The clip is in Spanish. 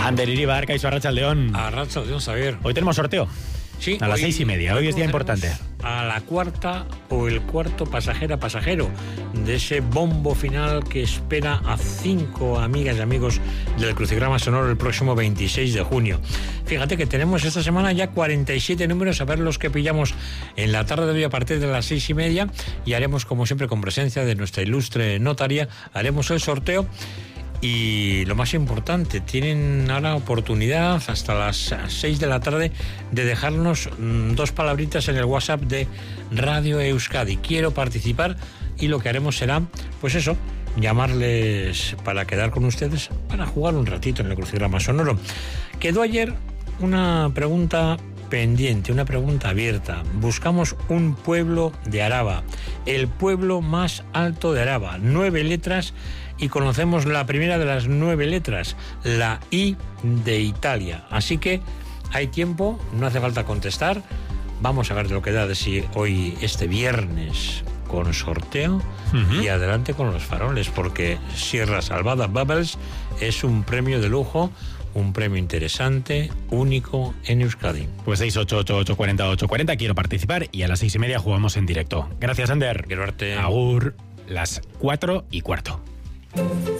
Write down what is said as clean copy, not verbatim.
Ander Iribar, Caiso Arratsaldeon. Arratsaldeon, Xavier. Hoy tenemos sorteo. Sí, a las 6:30. Hoy es día importante. A la cuarta o el cuarto pasajero de ese bombo final que espera a 5 amigas y amigos del Crucigrama Sonoro el próximo 26 de junio. Fíjate que tenemos esta semana ya 47 números, a ver los que pillamos en la tarde de hoy a partir de las 6:30, y haremos, como siempre, con presencia de nuestra ilustre notaria, haremos el sorteo. Y lo más importante, tienen ahora oportunidad hasta las 6 de la tarde de dejarnos 2 palabritas en el WhatsApp de Radio Euskadi. Quiero participar, y lo que haremos será, pues eso, llamarles para quedar con ustedes, para jugar un ratito en el Crucigrama Sonoro. Quedó ayer una pregunta pendiente, una pregunta abierta. Buscamos un pueblo de Araba, el pueblo más alto de Araba, 9 letras, y conocemos la primera de las 9 letras, la I de Italia. Así que hay tiempo, no hace falta contestar. Vamos a ver de lo que da de sí hoy, este viernes, con sorteo. Y adelante con los faroles, porque Sierra Salvada Bubbles es un premio de lujo, un premio interesante, único en Euskadi. Pues 688-840-840, quiero participar, y a las 6:30 jugamos en directo. Gracias, Ander. Quiero verte. Agur, las 4:15.